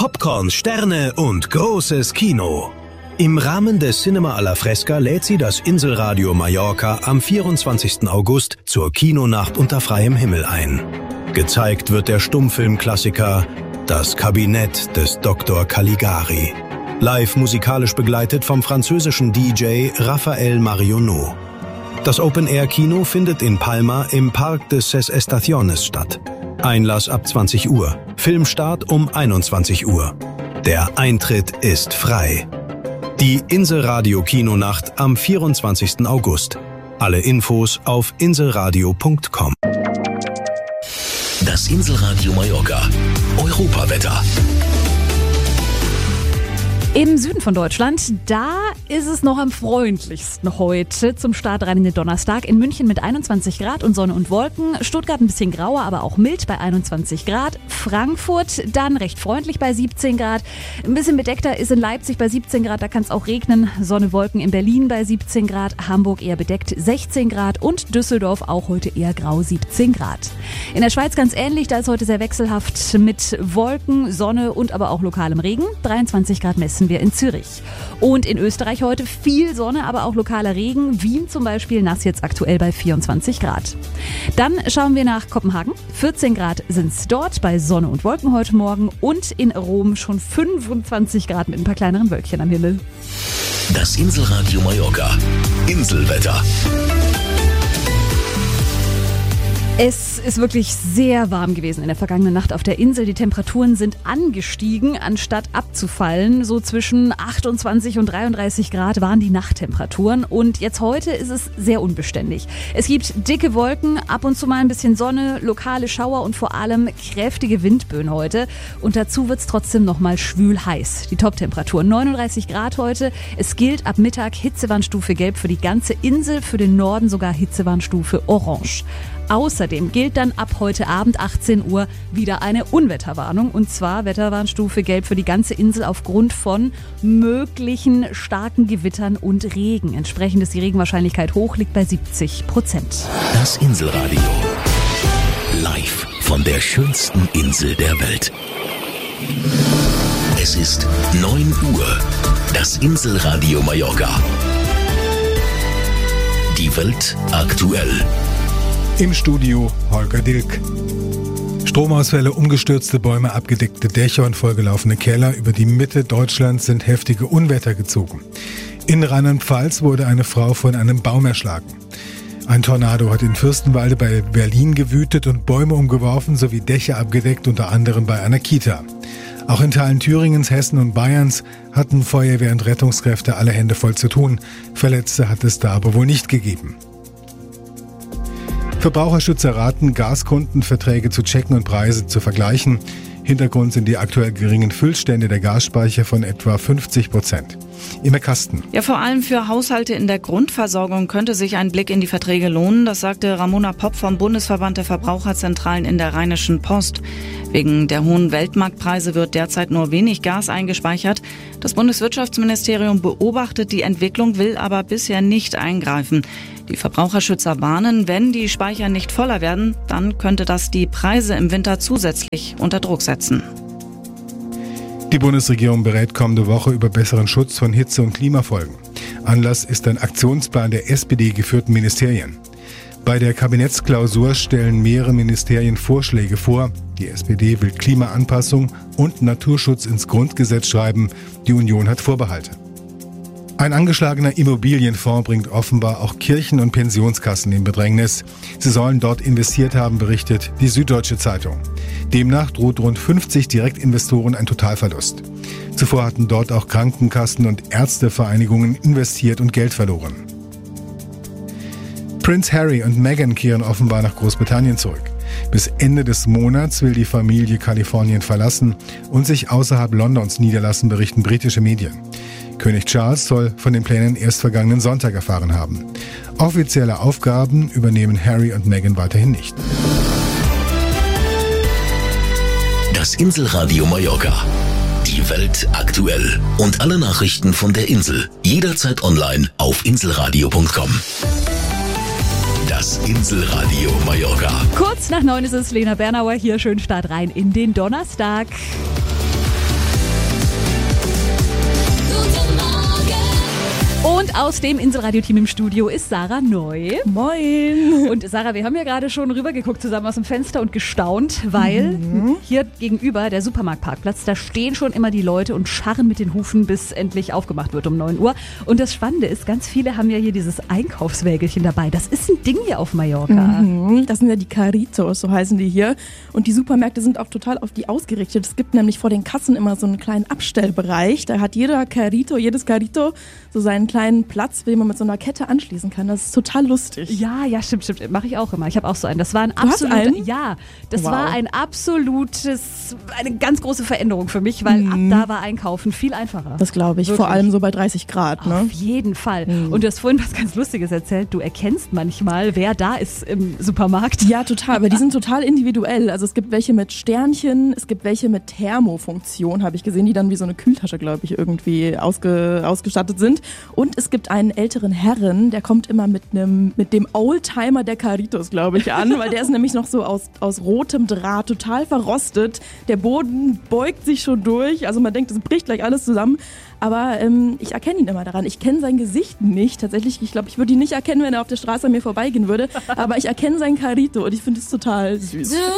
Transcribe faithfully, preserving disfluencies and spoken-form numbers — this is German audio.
Popcorn, Sterne und großes Kino. Im Rahmen des Cinema alla Fresca lädt sie das Inselradio Mallorca am vierundzwanzigsten August zur Kinonacht unter freiem Himmel ein. Gezeigt wird der Stummfilmklassiker Das Kabinett des Doktor Caligari. Live musikalisch begleitet vom französischen D J Raphael Marionneau. Das Open-Air-Kino findet in Palma im Parque de Ses Estaciones statt. Einlass ab zwanzig Uhr. Filmstart um einundzwanzig Uhr. Der Eintritt ist frei. Die Inselradio Kinonacht am vierundzwanzigsten August. Alle Infos auf inselradio punkt com. Das Inselradio Mallorca. Europawetter. Im Süden von Deutschland, da ist es noch am freundlichsten heute zum Start rein in den Donnerstag. In München mit einundzwanzig Grad und Sonne und Wolken. Stuttgart ein bisschen grauer, aber auch mild bei einundzwanzig Grad. Frankfurt dann recht freundlich bei siebzehn Grad. Ein bisschen bedeckter ist in Leipzig bei siebzehn Grad, da kann es auch regnen. Sonne, Wolken in Berlin bei siebzehn Grad. Hamburg eher bedeckt sechzehn Grad und Düsseldorf auch heute eher grau siebzehn Grad. In der Schweiz ganz ähnlich, da ist heute sehr wechselhaft mit Wolken, Sonne und aber auch lokalem Regen. dreiundzwanzig Grad messen wir in Zürich. Und in Österreich heute viel Sonne, aber auch lokaler Regen. Wien zum Beispiel nass jetzt aktuell bei vierundzwanzig Grad. Dann schauen wir nach Kopenhagen. vierzehn Grad sind es dort bei Sonne und Wolken heute Morgen. Und in Rom schon fünfundzwanzig Grad mit ein paar kleineren Wölkchen am Himmel. Das Inselradio Mallorca. Inselwetter. Es ist wirklich sehr warm gewesen in der vergangenen Nacht auf der Insel. Die Temperaturen sind angestiegen, anstatt abzufallen. So zwischen achtundzwanzig und dreiunddreißig Grad waren die Nachttemperaturen. Und jetzt heute ist es sehr unbeständig. Es gibt dicke Wolken, ab und zu mal ein bisschen Sonne, lokale Schauer und vor allem kräftige Windböen heute. Und dazu wird es trotzdem nochmal schwül heiß. Die Toptemperatur neununddreißig Grad heute. Es gilt ab Mittag Hitzewarnstufe Gelb für die ganze Insel, für den Norden sogar Hitzewarnstufe Orange. Außerdem gilt dann ab heute Abend achtzehn Uhr wieder eine Unwetterwarnung. Und zwar Wetterwarnstufe Gelb für die ganze Insel aufgrund von möglichen starken Gewittern und Regen. Entsprechend ist die Regenwahrscheinlichkeit hoch, liegt bei siebzig Prozent. Das Inselradio. Live von der schönsten Insel der Welt. Es ist neun Uhr. Das Inselradio Mallorca. Die Welt aktuell. Im Studio Holger Dilk. Stromausfälle, umgestürzte Bäume, abgedeckte Dächer und vollgelaufene Keller. Über die Mitte Deutschlands sind heftige Unwetter gezogen. In Rheinland-Pfalz wurde eine Frau von einem Baum erschlagen. Ein Tornado hat in Fürstenwalde bei Berlin gewütet und Bäume umgeworfen sowie Dächer abgedeckt, unter anderem bei einer Kita. Auch in Teilen Thüringens, Hessen und Bayerns hatten Feuerwehr und Rettungskräfte alle Hände voll zu tun. Verletzte hat es da aber wohl nicht gegeben. Verbraucherschützer raten, Gaskundenverträge zu checken und Preise zu vergleichen. Hintergrund sind die aktuell geringen Füllstände der Gasspeicher von etwa fünfzig Prozent. Immer Kasten. Ja, vor allem für Haushalte in der Grundversorgung könnte sich ein Blick in die Verträge lohnen. Das sagte Ramona Popp vom Bundesverband der Verbraucherzentralen in der Rheinischen Post. Wegen der hohen Weltmarktpreise wird derzeit nur wenig Gas eingespeichert. Das Bundeswirtschaftsministerium beobachtet die Entwicklung, will aber bisher nicht eingreifen. Die Verbraucherschützer warnen, wenn die Speicher nicht voller werden, dann könnte das die Preise im Winter zusätzlich unter Druck setzen. Die Bundesregierung berät kommende Woche über besseren Schutz von Hitze- und Klimafolgen. Anlass ist ein Aktionsplan der S P D-geführten Ministerien. Bei der Kabinettsklausur stellen mehrere Ministerien Vorschläge vor. Die S P D will Klimaanpassung und Naturschutz ins Grundgesetz schreiben. Die Union hat Vorbehalte. Ein angeschlagener Immobilienfonds bringt offenbar auch Kirchen und Pensionskassen in Bedrängnis. Sie sollen dort investiert haben, berichtet die Süddeutsche Zeitung. Demnach droht rund fünfzig Direktinvestoren ein Totalverlust. Zuvor hatten dort auch Krankenkassen und Ärztevereinigungen investiert und Geld verloren. Prince Harry und Meghan kehren offenbar nach Großbritannien zurück. Bis Ende des Monats will die Familie Kalifornien verlassen und sich außerhalb Londons niederlassen, berichten britische Medien. König Charles soll von den Plänen erst vergangenen Sonntag erfahren haben. Offizielle Aufgaben übernehmen Harry und Meghan weiterhin nicht. Das Inselradio Mallorca. Die Welt aktuell. Und alle Nachrichten von der Insel. Jederzeit online auf inselradio punkt com. Das Inselradio Mallorca. Kurz nach neun ist es Lena Bernauer hier. Schönen Start rein in den Donnerstag. Und aus dem Inselradio-Team im Studio ist Sarah Neu. Moin. Und Sarah, wir haben ja gerade schon rübergeguckt zusammen aus dem Fenster und gestaunt, weil mhm. hier gegenüber der Supermarktparkplatz, da stehen schon immer die Leute und scharren mit den Hufen, bis endlich aufgemacht wird um neun Uhr. Und das Spannende ist, ganz viele haben ja hier dieses Einkaufswägelchen dabei. Das ist ein Ding hier auf Mallorca. Mhm. Das sind ja die Carritos, so heißen die hier. Und die Supermärkte sind auch total auf die ausgerichtet. Es gibt nämlich vor den Kassen immer so einen kleinen Abstellbereich. Da hat jeder Carrito, jedes Carrito so seinen kleinen Platz, den man mit so einer Kette anschließen kann. Das ist total lustig. Ja, ja, stimmt, stimmt. Mache ich auch immer. Ich habe auch so einen. Das war ein du hast absolut, einen? Ja, das wow. war ein absolutes, eine ganz große Veränderung für mich, weil mhm. ab da war Einkaufen viel einfacher. Das glaube ich. Wirklich. Vor allem so bei dreißig Grad. Ne? Auf jeden Fall. Mhm. Und du hast vorhin was ganz Lustiges erzählt. Du erkennst manchmal, wer da ist im Supermarkt. Ja, total. Aber die sind total individuell. Also es gibt welche mit Sternchen, es gibt welche mit Thermofunktion, habe ich gesehen, die dann wie so eine Kühltasche, glaube ich, irgendwie ausge, ausgestattet sind. Und es gibt einen älteren Herren, der kommt immer mit einem mit dem Oldtimer der Carritos, glaube ich, an, weil der ist nämlich noch so aus, aus rotem Draht, total verrostet. Der Boden beugt sich schon durch, also man denkt, es bricht gleich alles zusammen. Aber ähm, ich erkenne ihn immer daran. Ich kenne sein Gesicht nicht. Tatsächlich, ich glaube, ich würde ihn nicht erkennen, wenn er auf der Straße an mir vorbeigehen würde. Aber ich erkenne sein Carrito und ich finde es total süß.